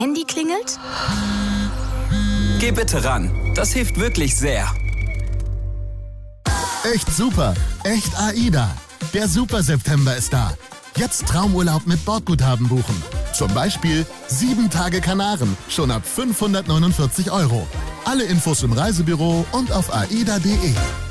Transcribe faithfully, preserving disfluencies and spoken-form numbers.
Handy klingelt? Geh bitte ran. Das hilft wirklich sehr. Echt super. Echt AIDA. Der Super-September ist da. Jetzt Traumurlaub mit Bordguthaben buchen. Zum Beispiel sieben Tage Kanaren, schon ab fünfhundertneunundvierzig Euro. Alle Infos im Reisebüro und auf aida punkt de.